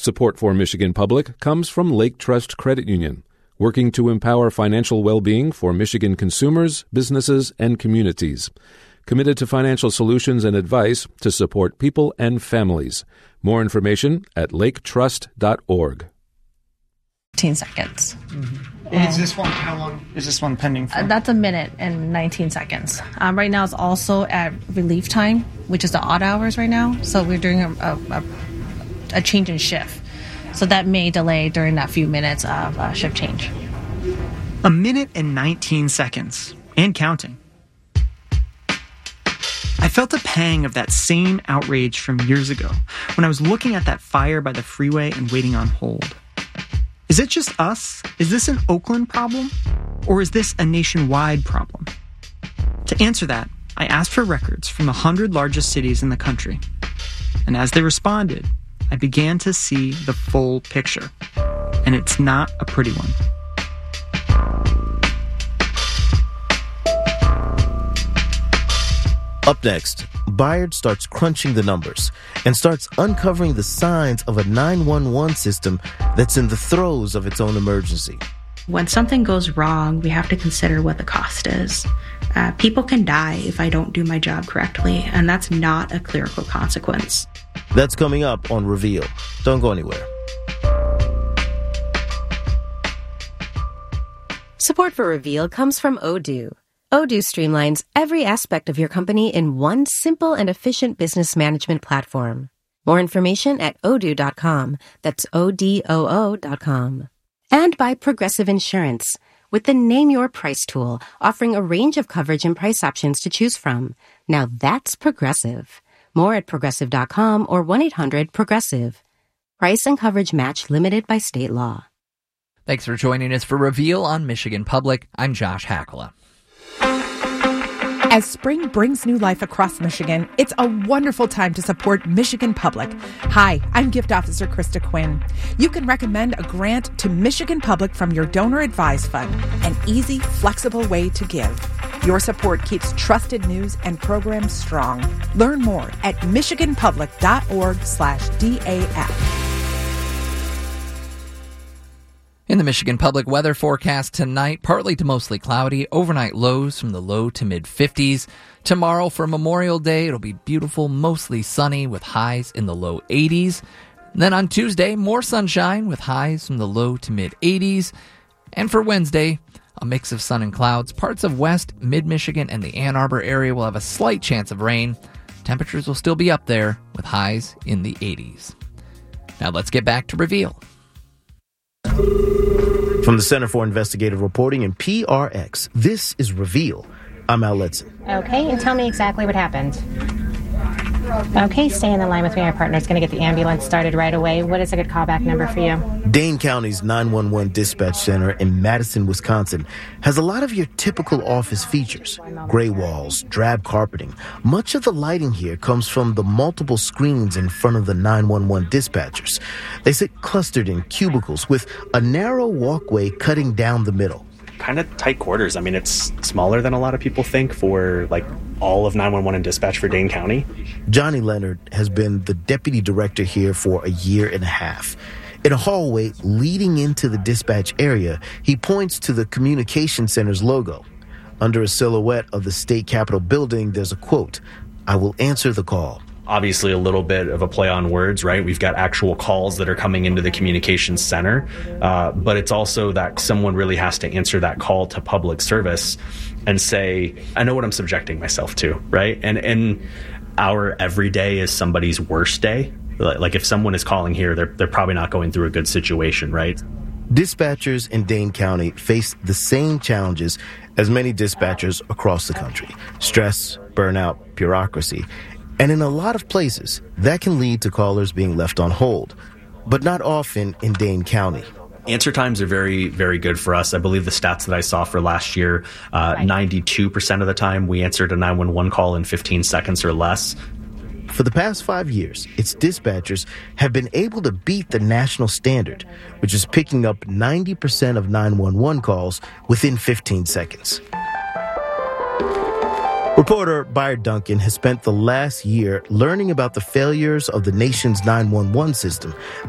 Support for Michigan Public comes from Lake Trust Credit Union, working to empower financial well-being for Michigan consumers, businesses, and communities. Committed to financial solutions and advice to support people and families. More information at laketrust.org. 15 seconds. Mm-hmm. Is this one, how long is this one pending for? That's a minute and 19 seconds. Right now it's also at relief time, which is the odd hours right now. So we're doing a change in shift. So that may delay during that few minutes of shift change. A minute and 19 seconds, and counting. I felt a pang of that same outrage from years ago when I was looking at that fire by the freeway and waiting on hold. Is it just us? Is this an Oakland problem? Or is this a nationwide problem? To answer that, I asked for records from the 100 largest cities in the country. And as they responded, I began to see the full picture. And it's not a pretty one. Up next, Bayard starts crunching the numbers and starts uncovering the signs of a 911 system that's in the throes of its own emergency. When something goes wrong, we have to consider what the cost is. People can die if I don't do my job correctly, and that's not a clerical consequence. That's coming up on Reveal. Don't go anywhere. Support for Reveal comes from Odoo. Odoo streamlines every aspect of your company in one simple and efficient business management platform. More information at odoo.com. That's ODOO.com. And by Progressive Insurance, with the Name Your Price tool, offering a range of coverage and price options to choose from. Now that's Progressive. More at Progressive.com or 1-800-PROGRESSIVE. Price and coverage match limited by state law. Thanks for joining us for Reveal on Michigan Public. I'm Josh Hakala. As spring brings new life across Michigan, it's a wonderful time to support Michigan Public. Hi, I'm Gift Officer Krista Quinn. You can recommend a grant to Michigan Public from your Donor Advised Fund, an easy, flexible way to give. Your support keeps trusted news and programs strong. Learn more at michiganpublic.org/DAF. In the Michigan Public weather forecast tonight, partly to mostly cloudy, overnight lows from the low to mid-50s. Tomorrow for Memorial Day, it'll be beautiful, mostly sunny with highs in the low 80s. Then on Tuesday, more sunshine with highs from the low to mid-80s. And for Wednesday, a mix of sun and clouds. Parts of West, Mid-Michigan, and the Ann Arbor area will have a slight chance of rain. Temperatures will still be up there with highs in the 80s. Now let's get back to Reveal. From the Center for Investigative Reporting and PRX, this is Reveal. I'm Al Letson. Okay, and tell me exactly what happened. Okay, stay in the line with me. My partner's going to get the ambulance started right away. What is a good callback number for you? Dane County's 911 dispatch center in Madison, Wisconsin, has a lot of your typical office features. Gray walls, drab carpeting. Much of the lighting here comes from the multiple screens in front of the 911 dispatchers. They sit clustered in cubicles with a narrow walkway cutting down the middle. Kind of tight quarters. I mean, it's smaller than a lot of people think for like all of 911 and dispatch for Dane County. Johnny Leonard has been the deputy director here for a year and a half. In a hallway leading into the dispatch area, he points to the communication center's logo. Under a silhouette of the state capitol building, there's a quote, "I will answer the call." Obviously a little bit of a play on words, right? We've got actual calls that are coming into the communications center, but it's also that someone really has to answer that call to public service and say, I know what I'm subjecting myself to, right? And our everyday is somebody's worst day. Like if someone is calling here, they're probably not going through a good situation, right? Dispatchers in Dane County face the same challenges as many dispatchers across the country. Stress, burnout, bureaucracy. And in a lot of places, that can lead to callers being left on hold, but not often in Dane County. Answer times are very, very good for us. I believe the stats that I saw for last year, 92% of the time we answered a 911 call in 15 seconds or less. For the past 5 years, its dispatchers have been able to beat the national standard, which is picking up 90% of 911 calls within 15 seconds. Reporter Bayard Duncan has spent the last year learning about the failures of the nation's 911 system